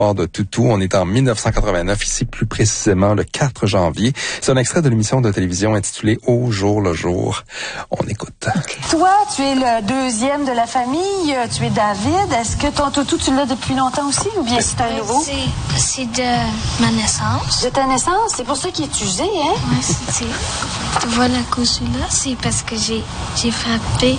de Toutou. On est en 1989, ici plus précisément le 4 janvier. C'est un extrait de l'émission de télévision intitulée Au jour le jour. On écoute. Okay. Toi, tu es le deuxième de la famille, tu es David. Est-ce que ton toutou, tu l'as depuis longtemps aussi ou bien c'est un nouveau? C'est de ma naissance. De ta naissance? C'est pour ça qu'il est usé, hein? Oui, c'est... Tu vois la couche-là, c'est parce que j'ai frappé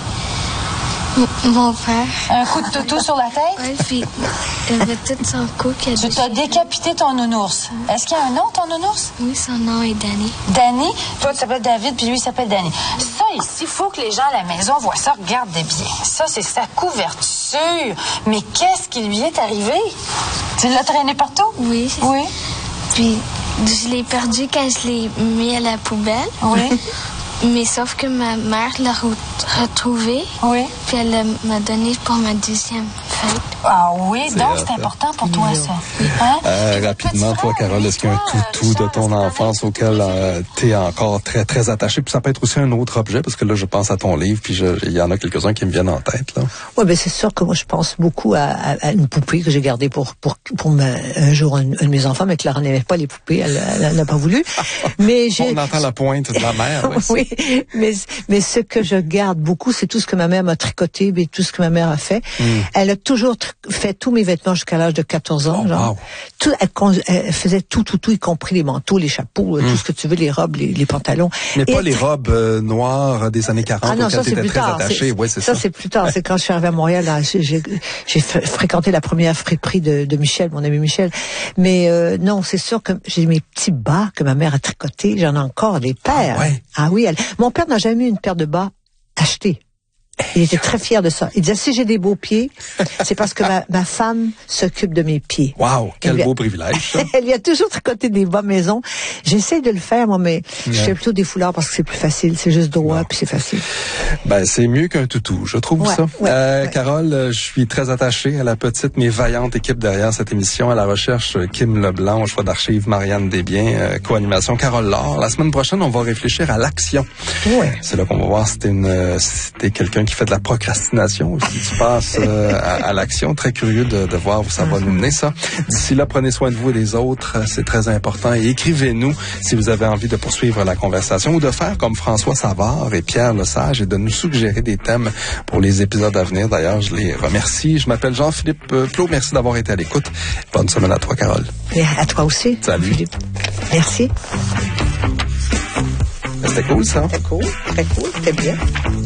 mon père. Un coup de toutou sur la tête? Oui, puis il avait tout son cou qui a Tu t'as décapité ton nounours. Est-ce qu'il y a un nom, ton nounours? Oui, son nom est Danny. Danny? Toi, tu t'appelles David, puis lui, il s'appelle Danny. Ça, ici, il faut que les gens à la maison voient ça. Regardez bien. Ça, c'est sa couverture. Mais qu'est-ce qui lui est arrivé? Tu l'as traîné partout? Oui. Oui. Puis, je l'ai perdu quand je l'ai mis à la poubelle. Oui. Mais sauf que ma mère l'a retrouvé. Oui. Puis elle m'a donné pour ma deuxième fête. Ah oui, donc c'est important pour toi, ça. Hein? Rapidement, toi, Carole, est-ce qu'il y a un toutou de ton enfance auquel t'es encore très, très attaché? Puis ça peut être aussi un autre objet, parce que là, je pense à ton livre, puis il y en a quelques-uns qui me viennent en tête, là. Oui, ben c'est sûr que moi, je pense beaucoup à une poupée que j'ai gardée pour un jour, un de mes enfants, mais Clara n'aimait pas les poupées, elle n'a pas voulu. Mais on entend la pointe de la mère. Oui, mais ce que je garde beaucoup, c'est tout ce que ma mère m'a tricoté, mais tout ce que ma mère a fait. Elle a toujours fait tous mes vêtements jusqu'à l'âge de 14 ans. Oh, genre. wow. Tout, elle faisait tout, y compris les manteaux, les chapeaux, tout ce que tu veux, les robes, les pantalons. Mais pas les robes noires des années 40 ah non, ça, auxquelles tu étais très attachée. Ouais, c'est ça. Ça, c'est plus tard. C'est quand je suis arrivée à Montréal. Là, j'ai fréquenté la première friperie de Michel, mon ami Michel. Mais non, c'est sûr que j'ai mes petits bas que ma mère a tricotés. J'en ai encore des paires. Ah, ouais. Ah oui, mon père n'a jamais eu une paire de bas achetée. Il était très fier de ça. Il disait, si j'ai des beaux pieds, c'est parce que ma femme s'occupe de mes pieds. Wow, quel beau privilège, ça. Elle lui a toujours tricoté des bas maison. J'essaie de le faire, moi, mais je fais plutôt des foulards parce que c'est plus facile. C'est juste droit, puis c'est facile. Ben, c'est mieux qu'un toutou, je trouve ça. Ouais. Carole, je suis très attaché à la petite mais vaillante équipe derrière cette émission. À la recherche, Kim Leblanc, au choix d'archives, Marianne Desbiens, co-animation, Carole Laure. La semaine prochaine, on va réfléchir à l'action. Ouais. C'est là qu'on va voir si t'es quelqu'un qui fait de la procrastination, si tu passes à l'action. Très curieux de voir où ça va nous mener, ça. D'ici là, prenez soin de vous et des autres, c'est très important. Et écrivez-nous si vous avez envie de poursuivre la conversation ou de faire comme François Savard et Pierre Lesage et de nous suggérer des thèmes pour les épisodes à venir. D'ailleurs, je les remercie. Je m'appelle Jean-Philippe Plot. Merci d'avoir été à l'écoute. Bonne semaine à toi, Carole. Et à toi aussi. Salut. Philippe. Merci. C'était cool, ça. C'était cool. Très cool. C'était bien.